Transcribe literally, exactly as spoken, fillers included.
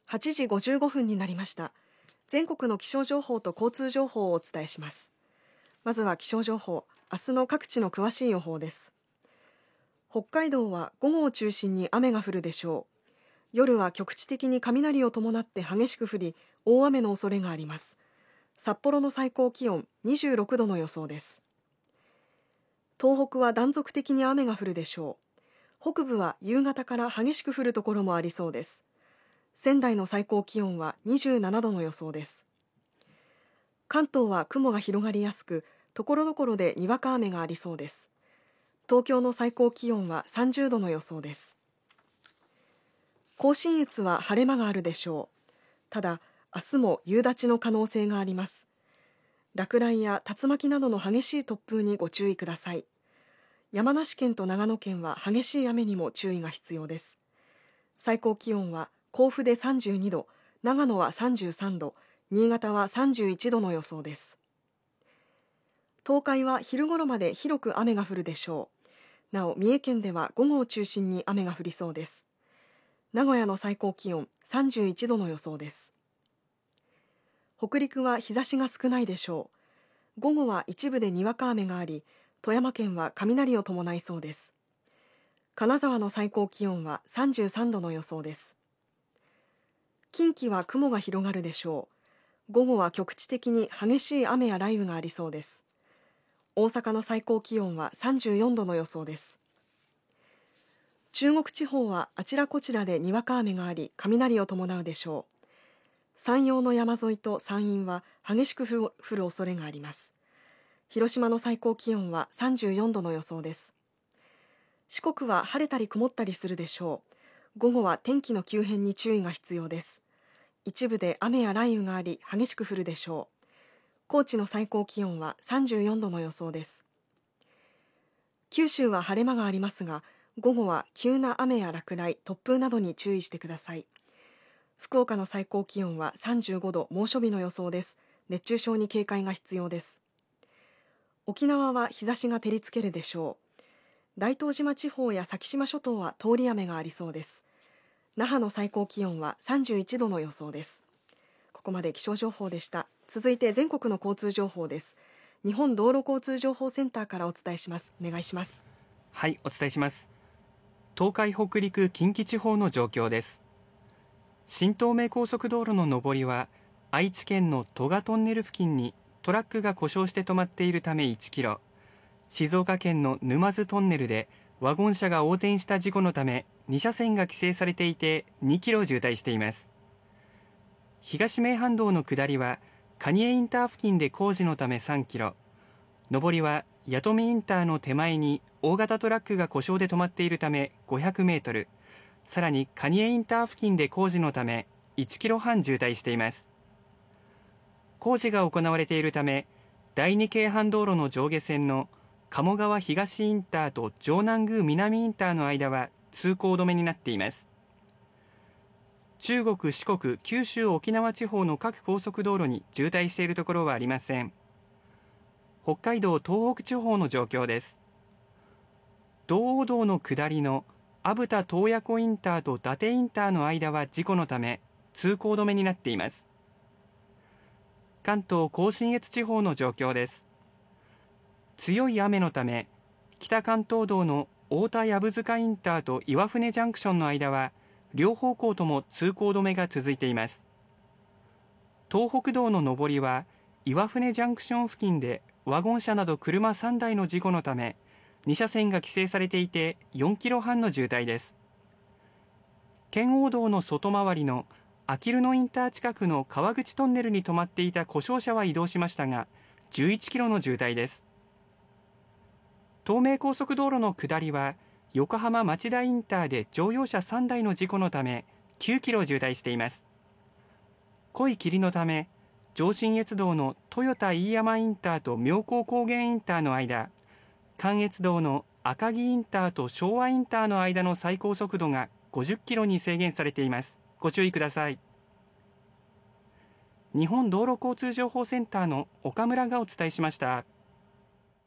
はちじごじゅうごふんになりました。全国の気象情報と交通情報をお伝えします。まずは気象情報、明日の各地の詳しい予報です。北海道は午後を中心に雨が降るでしょう。夜は局地的に雷を伴って激しく降り、大雨の恐れがあります。札幌の最高気温にじゅうろくどの予想です。東北は断続的に雨が降るでしょう。北部は夕方から激しく降るところもありそうです。仙台の最高気温はにじゅうななどの予想です。関東は雲が広がりやすく、ところどころでにわか雨がありそうです。東京の最高気温はさんじゅうどの予想です。甲信越は晴れ間があるでしょう。ただ、明日も夕立の可能性があります。落雷や竜巻などの激しい突風にご注意ください。山梨県と長野県は激しい雨にも注意が必要です。最高気温は甲府でさんじゅうにど、長野はさんじゅうさんど、新潟はさんじゅういちどの予想です。東海は昼頃まで広く雨が降るでしょう。なお、三重県では午後を中心に雨が降りそうです。名古屋の最高気温さんじゅういちどの予想です。北陸は日差しが少ないでしょう。午後は一部でにわか雨があり、富山県は雷を伴いそうです。金沢の最高気温はさんじゅうさんどの予想です。近畿は雲が広がるでしょう。午後は局地的に激しい雨や雷雨がありそうです。大阪の最高気温はさんじゅうよんどの予想です。中国地方はあちらこちらでにわか雨があり、雷を伴うでしょう。山陽の山沿いと山陰は激しく降る恐れがあります。広島の最高気温はさんじゅうよんどの予想です。四国は晴れたり曇ったりするでしょう。午後は天気の急変に注意が必要です。一部で雨や雷雨があり、激しく降るでしょう。高知の最高気温はさんじゅうよんどの予想です。九州は晴れ間がありますが、午後は急な雨や落雷、突風などに注意してください。福岡の最高気温はさんじゅうごど、猛暑日の予想です。熱中症に警戒が必要です。沖縄は日差しが照りつけるでしょう。大東島地方や先島諸島は通り雨がありそうです。那覇の最高気温はさんじゅういちどの予想です。ここまで気象情報でした。続いて全国の交通情報です。日本道路交通情報センターからお伝えします。お願いします。 はい、お伝えします。東海北陸近畿地方の状況です。新東名高速道路の上りは愛知県の戸賀トンネル付近にトラックが故障して止まっているためいちキロ、静岡県の沼津トンネルでワゴン車が横転した事故のために車線が規制されていてにキロ渋滞しています。東名阪道の下りは蟹江インター付近で工事のためさんキロ、上りは弥富インターの手前に大型トラックが故障で止まっているためごひゃくメートル、さらに蟹江インター付近で工事のためいちキロはん渋滞しています。工事が行われているためだいに京阪道路の上下線の鴨川東インターと城南宮南インターの間は通行止めになっています。中国、四国、九州、沖縄地方の各高速道路に渋滞しているところはありません。北海道、東北地方の状況です。道央道の下りの虻田洞爺湖インターと伊達インターの間は事故のため通行止めになっています。関東甲信越地方の状況です。強い雨のため北関東道の太田藪塚インターと岩船ジャンクションの間は両方向とも通行止めが続いています。東北道の上りは岩船ジャンクション付近でワゴン車など車さんだいの事故のために車線が規制されていてよんキロはんの渋滞です。圏央道の外回りのあきる野インター近くの川口トンネルに止まっていた故障車は移動しましたがじゅういちキロの渋滞です。東名高速道路の下りは横浜町田インターで乗用車さんだいの事故のためきゅうキロ渋滞しています。濃い霧のため上信越道の豊田飯山インターと妙高高原インターの間、関越道の赤城インターと昭和インターの間の最高速度がごじゅっキロに制限されています。ご注意ください。日本道路交通情報センターの岡村がお伝えしました。